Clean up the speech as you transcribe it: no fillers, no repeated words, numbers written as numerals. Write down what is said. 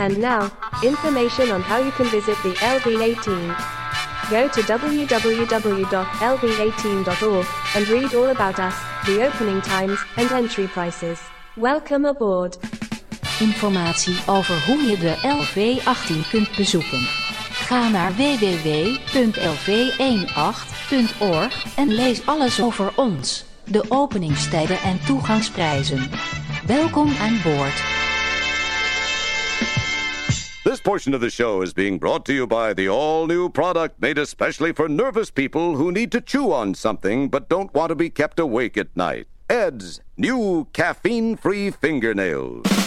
And now, information on how you can visit the LV18. Go to www.lv18.org and read all about us, the opening times and entry prices. Welcome aboard. Informatie over hoe je de LV18 kunt bezoeken. Ga naar www.lv18.org en lees alles over ons, de openingstijden en toegangsprijzen. Welkom aan boord. This portion of the show is being brought to you by the all-new product made especially for nervous people who need to chew on something but don't want to be kept awake at night. Ed's new caffeine-free fingernails.